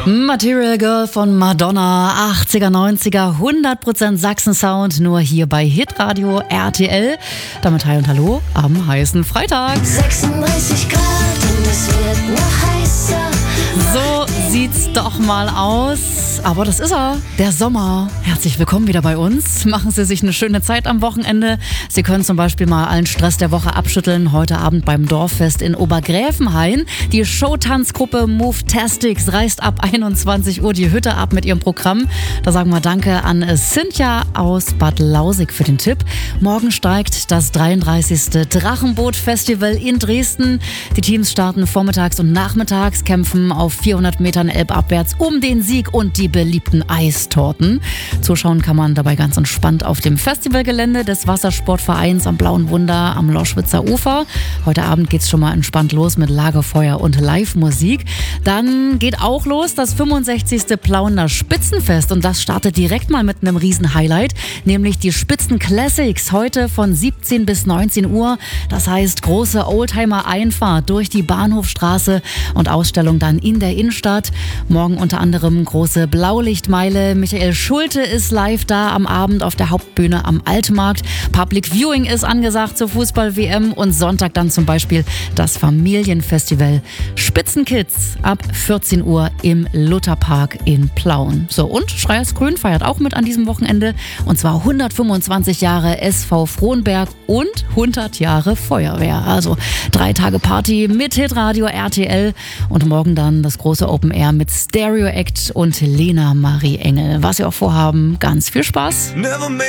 Material Girl von Madonna, 80er, 90er, 100% Sachsen-Sound, nur hier bei Hitradio RTL. Damit hi und hallo am heißen Freitag. 36 Grad und es wird noch heißer. So sieht's doch mal aus. Aber das ist er, der Sommer. Herzlich willkommen wieder bei uns. Machen Sie sich eine schöne Zeit am Wochenende. Sie können zum Beispiel mal allen Stress der Woche abschütteln. Heute Abend beim Dorffest in Obergräfenhain. Die Showtanzgruppe Move-Tastics reißt ab 21 Uhr die Hütte ab mit ihrem Programm. Da sagen wir Danke an Cynthia aus Bad Lausig für den Tipp. Morgen steigt das 33. Drachenboot-Festival in Dresden. Die Teams starten vormittags und nachmittags, kämpfen auf 400 Metern elbabwärts um den Sieg und die beliebten Eistorten. Zuschauen kann man dabei ganz entspannt auf dem Festivalgelände des Wassersportvereins am Blauen Wunder am Loschwitzer Ufer. Heute Abend geht's schon mal entspannt los mit Lagerfeuer und Live-Musik. Dann geht auch los das 65. Plauener Spitzenfest und das startet direkt mal mit einem Riesen-Highlight, nämlich die Spitzen Classics heute von 17 bis 19 Uhr. Das heißt große Oldtimer-Einfahrt durch die Bahnhofstraße und Ausstellung dann in der Innenstadt. Morgen unter anderem große Blaulichtmeile. Michael Schulte ist live da am Abend auf der Hauptbühne am Altmarkt. Public Viewing ist angesagt zur Fußball-WM und Sonntag dann zum Beispiel das Familienfestival Spitzenkids ab 14 Uhr im Lutherpark in Plauen. So, und Schreihals Grün feiert auch mit an diesem Wochenende und zwar 125 Jahre SV Frohnberg und 100 Jahre Feuerwehr. Also 3 Tage Party mit Hitradio RTL und morgen dann das große Open Air mit Stereo Act und Lena Marie Engel. Was wir auch vorhaben, ganz viel Spaß.